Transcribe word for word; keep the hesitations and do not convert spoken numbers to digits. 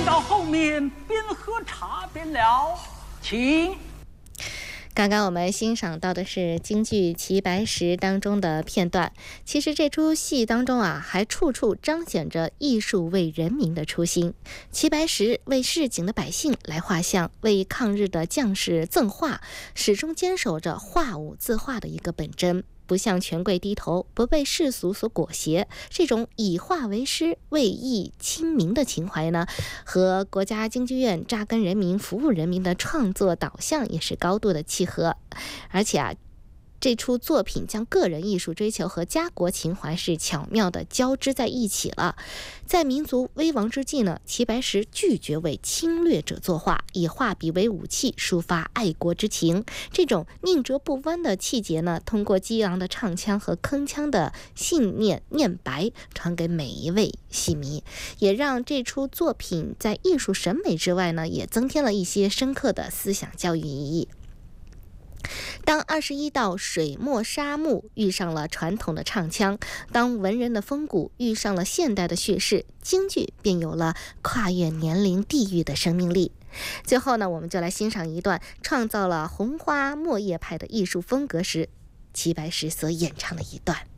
到后面边喝茶边聊，请。 刚刚我们欣赏到的是京剧《齐白石》当中的片段。其实这出戏当中啊，还处处彰显着艺术为人民的初心。齐白石为市井的百姓来画像，为抗日的将士赠画，始终坚守着画舞字画的一个本真。不向权贵低头，不被世俗所裹挟，这种以画为师、为艺亲民的情怀呢，和国家京剧院扎根人民、服务人民的创作导向也是高度的契合。而且啊，这出作品将个人艺术追求和家国情怀是巧妙地交织在一起了。在民族危亡之际呢，齐白石拒绝为侵略者作画，以画笔为武器，抒发爱国之情。这种宁折不弯的气节呢，通过激昂的唱腔和铿锵的信念念白，传给每一位戏迷，也让这出作品在艺术审美之外呢，也增添了一些深刻的思想教育意义。当二十一道水墨沙幕遇上了传统的唱腔，当文人的风骨遇上了现代的叙事，京剧便有了跨越年龄地域的生命力。最后呢，我们就来欣赏一段创造了红花墨叶派的艺术风格时，齐白石所演唱的一段。